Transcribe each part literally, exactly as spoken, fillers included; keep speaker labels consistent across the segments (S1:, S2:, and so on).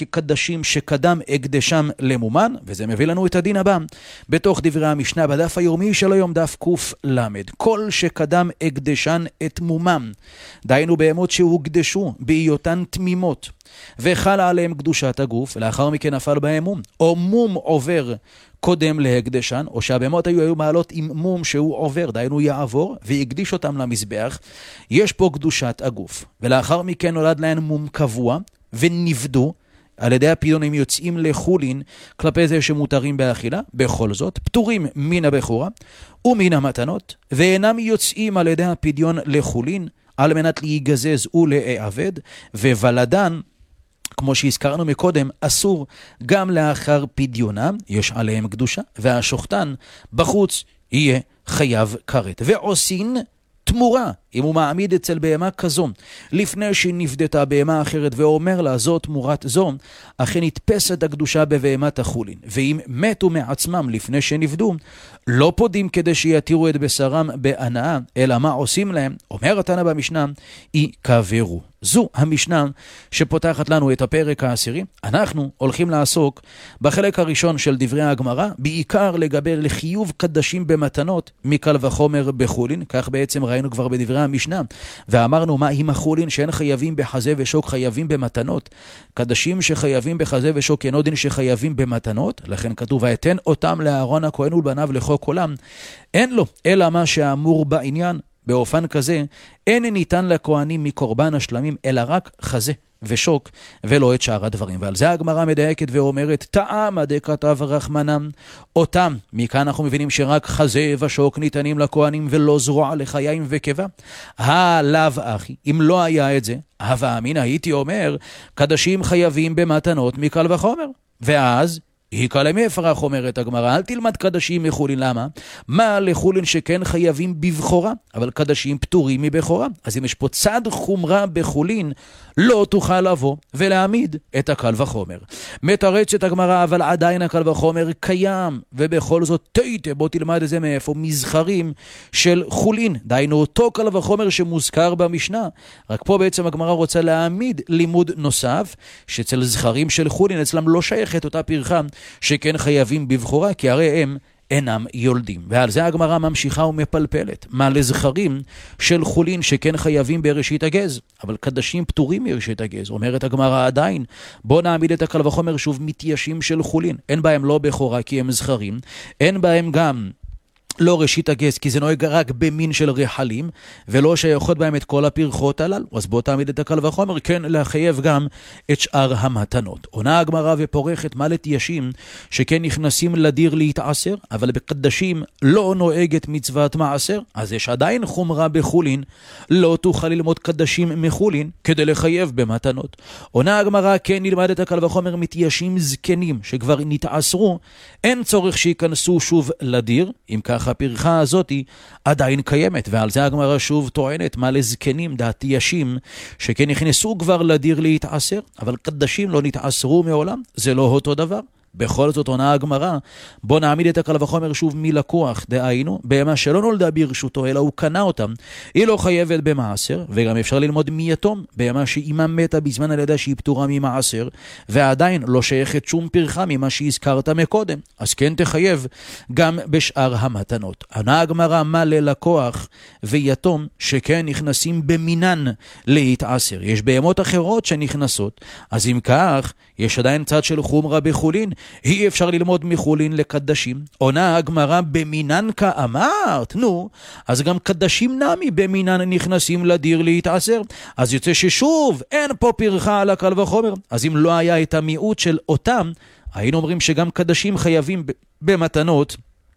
S1: כקדשים שקדם הקדשם למומן, וזה מביא לנו את הדין הבא, בתוך דברי המשנה בדף היומי של היום דף קוף למד. כל שקדם הקדשן את מומם, דהיינו בהמות שהוקדשו בהיותן תמימות, וחלה עליהם קדושת הגוף, ולאחר מכן נפל בהם מום, או מום עובר קודם להקדשן, או שהבהמות היו, היו מעלות עם מום שהוא עובר, דהיינו יעבור, והקדיש אותם למזבח, יש פה קדושת הגוף. ולאחר מכן נולד להן מום קבוע, ונבדו, על ידי הפדיון הם יוצאים לחולין, כלפי זה שמותרים באכילה, בכל זאת, פטורים מן הבכורה, ומן המתנות, ואינם יוצאים על ידי הפדיון לחולין, על מנת להיגזז ולהעבד, וולדן, כמו שהזכרנו מקודם, אסור גם לאחר פדיונם, יש עליהם קדושה, והשוחטן בחוץ יהיה חייב כרת. ועושין תמורה, אם הוא מעמיד אצל בהמה כזו, לפני שנפדתה בהמה אחרת, ואומר לה זאת תמורת זו, אכן נתפסת הקדושה בבהמת החולין. ואם מתו מעצמם לפני שנפדו, לא פודים כדי שיתירו את בשרם בהנאה, אלא מה עושים להם? אומר התנא במשנה, יקברו. זו המשנה שפותחת לנו את הפרק העשירי. אנחנו הולכים לעסוק בחלק הראשון של דברי הגמרא, בעיקר לגבי לחיוב קדשים במתנות מקל וחומר בחולין, כך בעצם ראינו כבר בדברי המשנה, ואמרנו מה עם החולין שאין חייבים בחזה ושוק חייבים במתנות, קדשים שחייבים בחזה ושוק אינו דין שחייבים במתנות, לכן כתוב ויתן אותם לאהרון הכהן ולבניו לחוק עולם, אין לו אלא מה שאמור בעניין. באופן כזה, אין ניתן לכהנים מקורבן השלמים, אלא רק חזה ושוק, ולא את שאר הדברים. ועל זה הגמרא מדייקת ואומרת, טעם דכתב רחמנם, אותם, מכאן אנחנו מבינים שרק חזה ושוק ניתנים לכהנים, ולא זרוע לחיים וקיבה. הלאו אחי, אם לא היה את זה, הווה אמינא הייתי אומר, קדשים חייבים במתנות מקל וחומר. ואז, היקה למפרח, אומרת הגמרא, אל תלמד קדשים מחולין. למה? מה לחולין שכן חייבים בבחורה, אבל קדשים פטורים מבחורה. אז אם יש פה צד חומרה בחולין, לא תוכל לבוא ולהעמיד את הקל וחומר. מתרצת הגמרא, אבל עדיין הקל וחומר קיים, ובכל זאת תיתה, בוא תלמד את זה מאיפה, מזכרים של חולין, דהיינו אותו קל וחומר שמוזכר במשנה. רק פה בעצם הגמרא רוצה להעמיד לימוד נוסף, שאצל זכרים של חולין, אצלם לא שייכת אותה פרחה, שכן חייבים בבחורה, כי הרי הם אינם יולדים. ועל זה הגמרא ממשיכה ומפלפלת. מה לזכרים של חולין שכן חייבים בראשית הגז, אבל קדשים פטורים מראשית הגז. אומרת הגמרא עדיין, בוא נעמיד את הקל וחומר שוב מתיישים של חולין. אין בהם לא בכורה כי הם זכרים, אין בהם גם לא ראשית הגז, כי זה נוהג רק במין של רחלים, ולא שיכול בהם את כל הפרחות הללו. אז בוא תעמיד את הקל וחומר, כן, לחייב גם את שאר המתנות. עונה הגמרא ופורחת מה לתיישים, שכן נכנסים לדיר להתעשר, אבל בקדשים לא נוהגת מצוות מעשר, אז יש עדיין חומרה בחולין, לא תוכל ללמוד קדשים מחולין, כדי לחייב במתנות. עונה הגמרא, כן, נלמד את הקל וחומר מתיישים זקנים, שכבר נתעשרו, אין צורך שיכנסו שוב לדיר, אם כך הפרחה הזאת עדיין קיימת, ועל זה הגמרא שוב טוענת מה לזקנים דתיישים שכן נכנסו כבר לדיר להתעשר, אבל קדשים לא נתעשרו מעולם, זה לא אותו דבר. בכל זאת עונה הגמרא, בוא נעמיד את הקל וחומר שוב מלקוח, דהיינו, בהמה שלא נולדה ברשותו, אלא הוא קנה אותם, היא לא חייבת במעשר, וגם אפשר ללמוד מיתום, בהמה שאימה מתה בזמן הלידה שהיא פטורה ממעשר, ועדיין לא שייכת שום פרחה ממה שהזכרת מקודם, אז כן תחייב גם בשאר המתנות. עונה הגמרא מה ללקוח ויתום שכן נכנסים במינן להתעשר. יש בהמות אחרות שנכנסות, אז אם כך, יש עדיין צד של חומרה בחולין, אי אפשר ללמוד מחולין לקדשים. עונה הגמרא במינן כאמרת, נו, אז גם קדשים נמי במינן נכנסים לדיר להתעשר, אז יוצא ששוב אין פה פרחה על הקל וחומר. אז אם לא היה את המיעוט של אותם, היינו אומרים שגם קדשים חייבים במתנות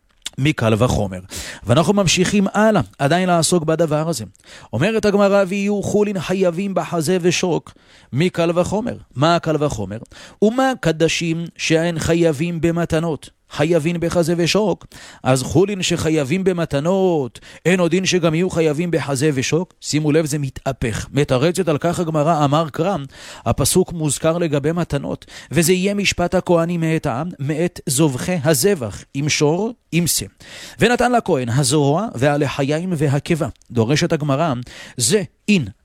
S1: מקל וחומר. ואנחנו ממשיכים הלאה, עדיין לעסוק בדבר הזה. אומרת הגמרא, ויהיו חולין חייבים בחזה ושוק מקל וחומר. מה הקל וחומר? ומה קדשים שהן חייבים במתנות? חייבים בחזה ושוק. אז חולין שחייבים במתנות, אין עוד דין שגם יהיו חייבים בחזה ושוק? שימו לב, זה מתהפך. מתרצת על כך הגמרא, אמר קרם, הפסוק מוזכר לגבי מתנות, וזה יהיה משפט הכהנים מאת העם, מאת זובחי הזבח, עם שור, עם סם. ונתן לכהן הזרוע והלחיים והקיבה. דורשת הגמרא, זה אין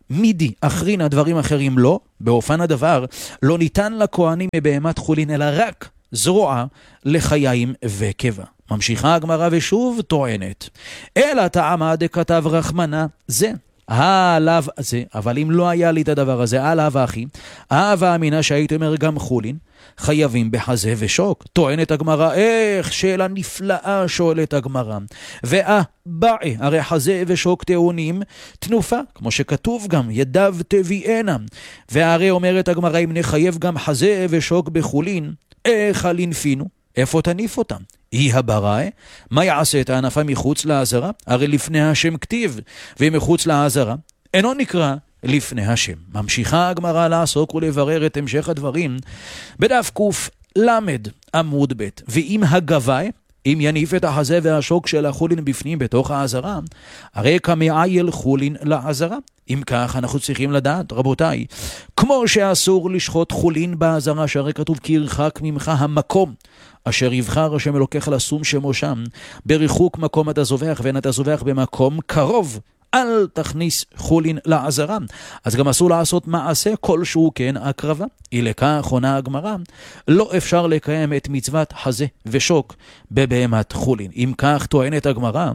S1: מידי, אחרינה, דברים אחרים לא. באופן הדבר, לא ניתן לכהנים מבהמת חולין, אלא רק זרוע לחיים וקבע. ממשיכה הגמרא ושוב טוענת, אלא טעמה דכתב רחמנה זה. העליו הזה, אבל אם לא היה לי את הדבר הזה, העליו אחי, אהבה אמינה שהייתי אומר גם חולין, חייבים בחזה ושוק. טוענת הגמרא, איך? שאלה נפלאה שואלת הגמרא. ואה, באי, הרי חזה ושוק טעונים תנופה, כמו שכתוב גם, ידיו תביאנה. והרי אומרת הגמרא, אם נחייב גם חזה ושוק בחולין, איך הלנפינו? איפה תניף אותם? היא הבראי, מה יעשה את הענפה מחוץ לעזרה? הרי לפני השם כתיב, ומחוץ לעזרה אינו נקרא לפני השם. ממשיכה הגמרא לעסוק ולברר את המשך הדברים בדף קוף למד עמוד ב', ואם הגבאי, אם יניף את החזה והשוק של החולין בפנים בתוך העזרה, הרי כמעייל חולין לעזרה. אם כך אנחנו צריכים לדעת, רבותיי, כמו שאסור לשחוט חולין בעזרה, שהרי כתוב כי ירחק ממך המקום אשר יבחר השם אלוקיך לשום שמו שם, בריחוק מקום אתה זובח, ואין אתה זובח במקום קרוב, אל תכניס חולין לעזרה. אז גם אסור לעשות מעשה כלשהו כן הקרבה. היא לכך עונה הגמרא, לא אפשר לקיים את מצוות חזה ושוק בבהמת חולין. אם כך טוענת הגמרא,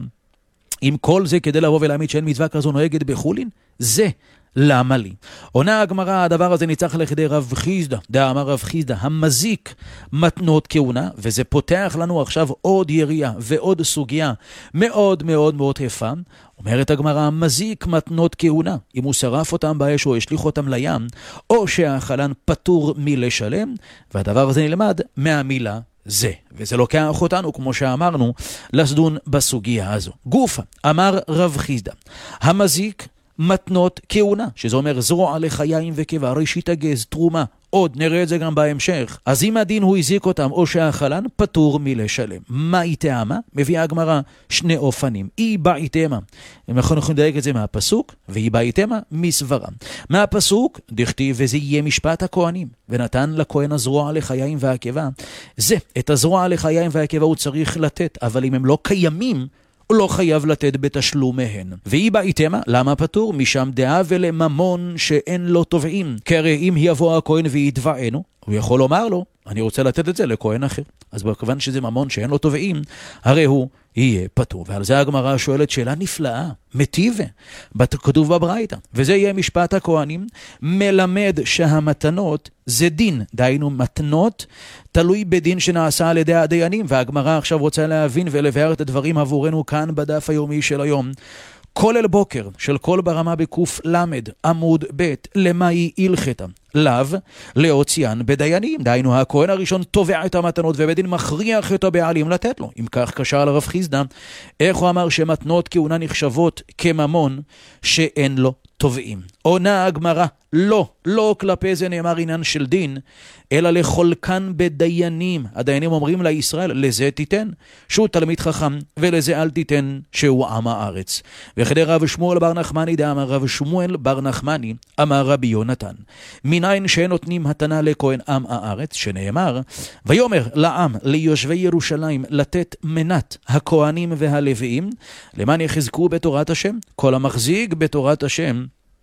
S1: אם כל זה כדי לבוא ולהעמיד שאין מצווה כזו נוהגת בחולין, זה למה לי? עונה הגמרא, הדבר הזה ניצח לכדי רב חיסדא, דאמר רב חיסדא, המזיק מתנות כהונה, וזה פותח לנו עכשיו עוד יריעה ועוד סוגיה מאוד מאוד מאוד יפה. אומרת הגמרא, המזיק מתנות כהונה, אם הוא שרף אותם באש או השליך אותם לים, או שהחלן פטור מלשלם, והדבר הזה נלמד מהמילה זה. וזה לוקח אותנו, כמו שאמרנו, לסדון בסוגיה הזו. גופה, אמר רב חיסדא, המזיק מתנות כהונה, שזה אומר זרוע לחיים וקבע, ראשית הגז, תרומה, עוד נראה את זה גם בהמשך. אז אם הדין הוא הזיק אותם או שהחלן פטור מלשלם. מה היא טעמה? מביאה הגמרא שני אופנים. היא באי טעמה, אנחנו יכולים לדייק את זה מהפסוק, והיא באי טעמה מסברה. מהפסוק דכתיב וזה יהיה משפט הכהנים, ונתן לכהן הזרוע לחיים והקבע. זה, את הזרוע לחיים והקבע הוא צריך לתת, אבל אם הם לא קיימים, הוא לא חייב לתת בתשלום מהן. והיא באיתמה, למה פטור? משם דעה ולממון שאין לו תובעים. כי הרי אם יבוא הכהן ויתבענו, הוא יכול לומר לו, אני רוצה לתת את זה לכהן אחר. אז בכוון שזה ממון שאין לו תובעים, הרי הוא יהיה פטור. ועל זה הגמרא שואלת שאלה נפלאה, מטיבה, כתוב בברייתא. וזה יהיה משפט הכהנים, מלמד שהמתנות זה דין. דהיינו מתנות תלוי בדין שנעשה על ידי הדיינים. והגמרא עכשיו רוצה להבין ולבאר את הדברים עבורנו כאן בדף היומי של היום. כולל בוקר של כל ברמה בקוף למד עמוד ב' למה היא הלכתה? לאו להוציאן בדיינים. דהיינו הכהן הראשון תובע את המתנות ובדין מכריח את הבעלים לתת לו. אם כך קשר על הרב חיסדא, איך הוא אמר שמתנות כהונה נחשבות כממון שאין לו תובעים? עונה הגמרא, לא, לא כלפי זה נאמר עניין של דין, אלא לחולקן בדיינים. הדיינים אומרים לישראל, לזה תיתן שהוא תלמיד חכם, ולזה אל תיתן שהוא עם הארץ. וכדי רב שמואל בר נחמני דאמר רב שמואל בר נחמני, אמר רבי יונתן, מניין שנותנים מתנה לכהן עם הארץ, שנאמר, ויאמר לעם, ליושבי ירושלים, לתת מנת הכהנים והלוויים, למען יחזקו בתורת השם. כל המחזיק בתורת השם,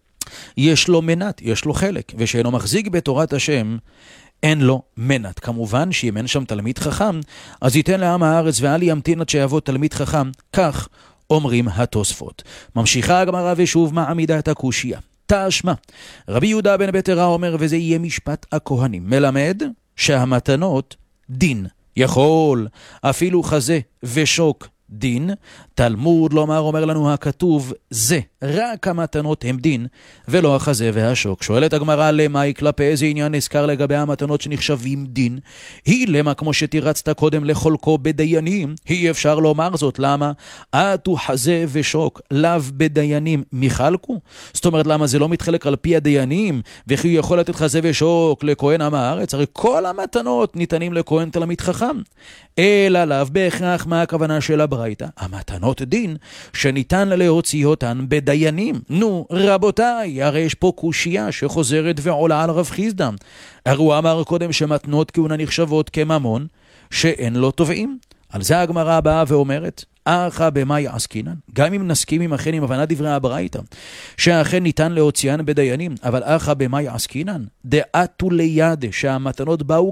S1: יש לו מנת, יש לו חלק, ושאינו מחזיק בתורת השם, אין לו מנת. כמובן שאם אין שם תלמיד חכם, אז ייתן לעם הארץ ואל ימתין עד שיבוא תלמיד חכם. כך אומרים התוספות. ממשיכה הגמרא ושוב מעמידה את הקושיה. תשמע, רבי יהודה בן בתרא אומר, וזה יהיה משפט הכהנים, מלמד שהמתנות דין. יכול אפילו חזה ושוק דין. תלמוד לומר אומר לנו הכתוב זה, רק המתנות הם דין ולא החזה והשוק. שואלת הגמרא, למה כלפי איזה עניין נזכר לגבי המתנות שנחשבים דין? היא למה כמו שתירצת קודם לחולקו בדיינים, היא אפשר לומר זאת. למה? עתו חזה ושוק לאו בדיינים מחלקו? זאת אומרת למה זה לא מתחלק על פי הדיינים, וכי הוא יכול לתת חזה ושוק לכהן עם הארץ? הרי כל המתנות ניתנים לכהן תלמיד חכם. אלא לאו בהכרח. מה הכוונה של הברייתא? המתנות דין שניתן להוציא אותן בדיינים. נו רבותיי, הרי יש פה קושייה שחוזרת ועולה על רב חיסדא. הרי הוא אמר קודם שמתנות כהונה נחשבות כממון שאין לו תובעים. על זה הגמרא הבאה ואומרת, אחא במאי עסקינן, גם אם נסכים עם אכן עם הבנת דברי הברייתא, שאכן ניתן להוציאן בדיינים, אבל אחא במאי עסקינן, דאתו ליד שהמתנות באו